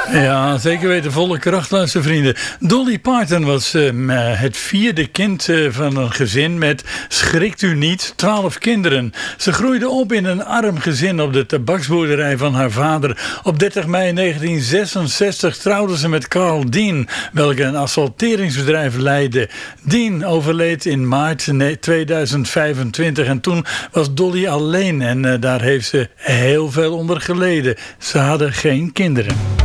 Ja, zeker weten. Volle kracht, luister vrienden. Dolly Parton was het vierde kind van een gezin met, schrikt u niet, 12 kinderen. Ze groeide op in een arm gezin op de tabaksboerderij van haar vader. Op 30 mei 1966 trouwde ze met Carl Dean, welke een asfalteringsbedrijf leidde. Dean overleed in maart 2025 en toen was Dolly alleen en daar heeft ze heel veel onder geleden. Ze hadden geen kinderen.